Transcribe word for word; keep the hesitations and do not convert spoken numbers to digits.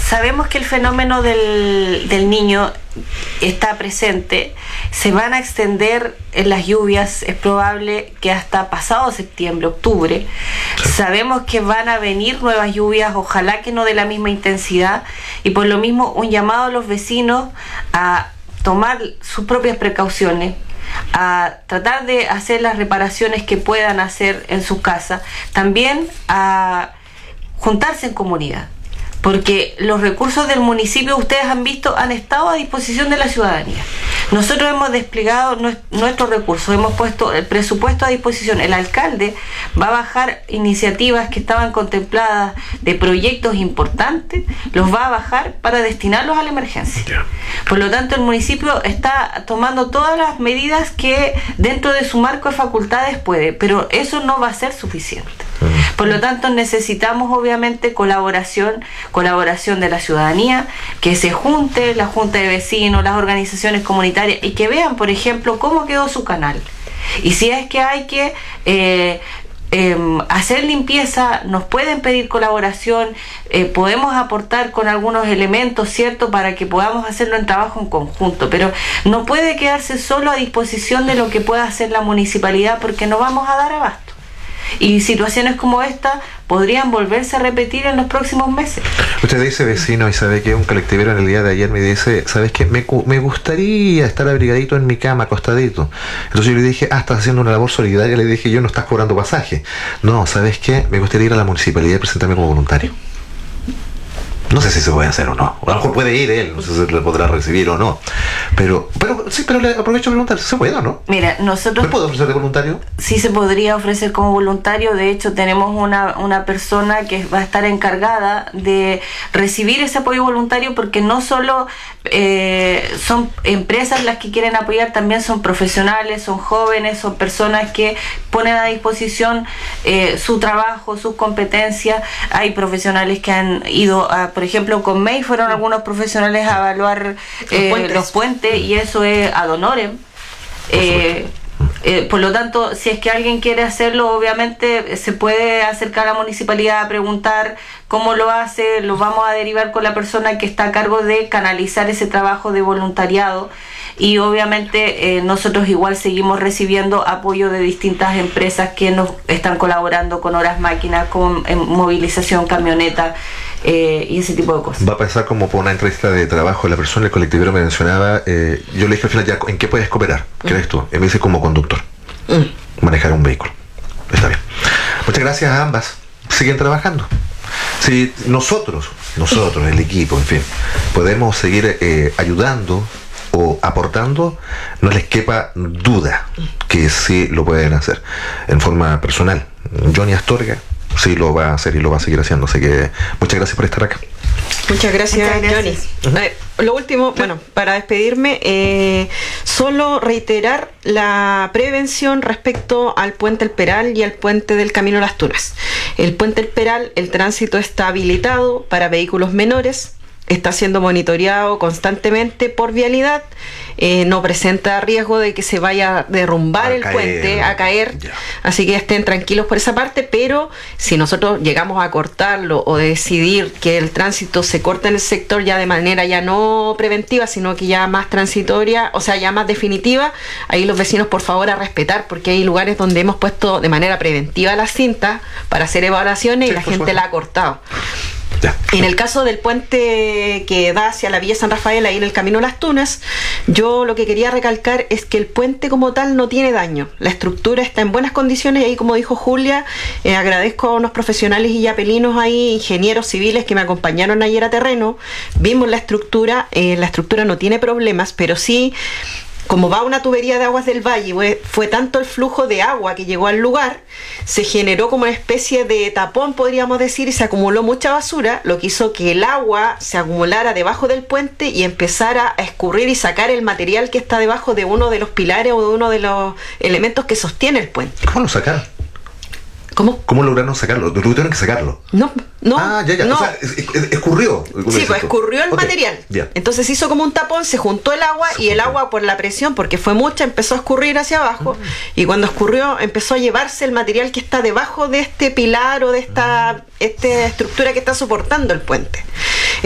sabemos que el fenómeno del, del niño está presente, se van a extender en las lluvias, es probable que hasta pasado septiembre, octubre. Sí. Sabemos que van a venir nuevas lluvias, ojalá que no de la misma intensidad, y por lo mismo un llamado a los vecinos a tomar sus propias precauciones, a tratar de hacer las reparaciones que puedan hacer en sus casas, también a juntarse en comunidad, porque los recursos del municipio, ustedes han visto, han estado a disposición de la ciudadanía. Nosotros hemos desplegado nuestros recursos, hemos puesto el presupuesto a disposición. El alcalde va a bajar iniciativas que estaban contempladas de proyectos importantes, los va a bajar para destinarlos a la emergencia. Por lo tanto, el municipio está tomando todas las medidas que dentro de su marco de facultades puede, pero eso no va a ser suficiente. Por lo tanto, necesitamos obviamente colaboración, colaboración de la ciudadanía, que se junte la junta de vecinos, las organizaciones comunitarias, y que vean, por ejemplo, cómo quedó su canal. Y si es que hay que eh, eh, hacer limpieza, nos pueden pedir colaboración, eh, podemos aportar con algunos elementos, ¿cierto?, para que podamos hacerlo en trabajo en conjunto, pero no puede quedarse solo a disposición de lo que pueda hacer la municipalidad, porque no vamos a dar abasto. Y situaciones como esta podrían volverse a repetir en los próximos meses. Usted dice vecino y sabe que un colectivero en el día de ayer me dice, ¿sabes qué? Me, me gustaría estar abrigadito en mi cama, acostadito. Entonces yo le dije, ah, estás haciendo una labor solidaria. Le dije, yo no estás cobrando pasaje. No, ¿sabes qué? Me gustaría ir a la municipalidad y presentarme como voluntario. No sé si se puede hacer o no. A lo mejor puede ir él, no sé si le podrá recibir o no. Pero, pero sí, pero le aprovecho de preguntar, ¿se puede o no? Mira, nosotros... ¿Me puedo ofrecer de voluntario? Sí se podría ofrecer como voluntario. De hecho, tenemos una, una persona que va a estar encargada de recibir ese apoyo voluntario, porque no solo eh, son empresas las que quieren apoyar, también son profesionales, son jóvenes, son personas que ponen a disposición eh, su trabajo, sus competencias. Hay profesionales que han ido a, por ejemplo, con M E I fueron algunos profesionales a evaluar eh, los, puentes. los puentes, y eso es ad honorem. Eh, eh, por lo tanto, si es que alguien quiere hacerlo, obviamente se puede acercar a la municipalidad a preguntar cómo lo hace, lo vamos a derivar con la persona que está a cargo de canalizar ese trabajo de voluntariado. Y obviamente eh, nosotros igual seguimos recibiendo apoyo de distintas empresas que nos están colaborando con horas máquinas, con eh, movilización camioneta eh, y ese tipo de cosas. Va a pasar como por una entrevista de trabajo. La persona, el colectivero me mencionaba, eh, yo le dije al final, ya, ¿en qué puedes cooperar? ¿Qué eres tú? Él me dice como conductor, mm. manejar un vehículo. Está bien. Muchas gracias a ambas. Siguen trabajando. Si nosotros, nosotros, el equipo, en fin, podemos seguir eh, ayudando o aportando, no les quepa duda que sí lo pueden hacer en forma personal. Johnny Astorga sí lo va a hacer y lo va a seguir haciendo, así que muchas gracias por estar acá. Muchas gracias, Muchas gracias. Johnny. Uh-huh. Lo último, bueno, para despedirme, eh, solo reiterar la prevención respecto al puente El Peral y al puente del Camino Las Tunas. El puente El Peral, el tránsito está habilitado para vehículos menores, está siendo monitoreado constantemente por Vialidad, eh, no presenta riesgo de que se vaya a derrumbar a el caer, puente, a caer, ya. Así que estén tranquilos por esa parte, pero si nosotros llegamos a cortarlo o decidir que el tránsito se corta en el sector ya de manera ya no preventiva, sino que ya más transitoria, o sea, ya más definitiva, ahí los vecinos por favor a respetar, porque hay lugares donde hemos puesto de manera preventiva las cintas para hacer evaluaciones, sí, y la gente supuesto. la ha cortado. Ya. En el caso del puente que da hacia la Villa San Rafael, ahí en el Camino Las Tunas, yo lo que quería recalcar es que el puente como tal no tiene daño, la estructura está en buenas condiciones, y ahí, como dijo Julia, eh, agradezco a unos profesionales y yapelinos ahí, ingenieros civiles que me acompañaron ayer a terreno, vimos la estructura, eh, la estructura no tiene problemas, pero sí, como va una tubería de aguas del valle, fue, fue tanto el flujo de agua que llegó al lugar, se generó como una especie de tapón, podríamos decir, y se acumuló mucha basura, lo que hizo que el agua se acumulara debajo del puente y empezara a escurrir y sacar el material que está debajo de uno de los pilares o de uno de los elementos que sostiene el puente. ¿Cómo lo sacaron? ¿Cómo? ¿Cómo lograron sacarlo? ¿Tuvieron que sacarlo? No, no. Ah, ya, ya. No. O sea, es, es, escurrió. Sí, pues escurrió el okay. material. Yeah. Entonces hizo como un tapón, se juntó el agua se y el agua por la presión, porque fue mucha, empezó a escurrir hacia abajo. Mm. Y cuando escurrió, empezó a llevarse el material que está debajo de este pilar o de esta, mm. esta estructura que está soportando el puente.